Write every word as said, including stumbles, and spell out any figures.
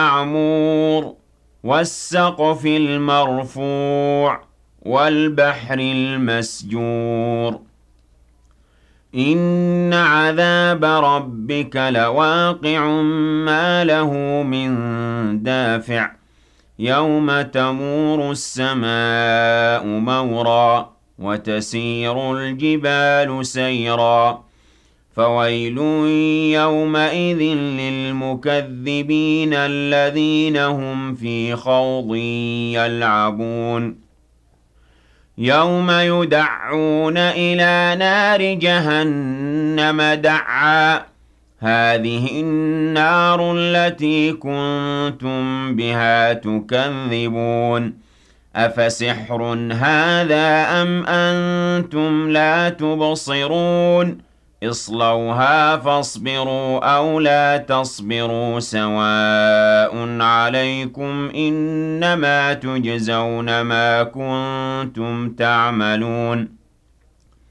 المعمور والسقف المرفوع والبحر المسجور إن عذاب ربك لواقع ما له من دافع يوم تمور السماء مورا وتسير الجبال سيرا فويل يومئذ للمكذبين الذين هم في خوض يلعبون يوم يدعون إلى نار جهنم دعا هذه النار التي كنتم بها تكذبون أفسحر هذا أم أنتم لا تبصرون اصلوها فاصبروا أو لا تصبروا سواء عليكم إنما تجزون ما كنتم تعملون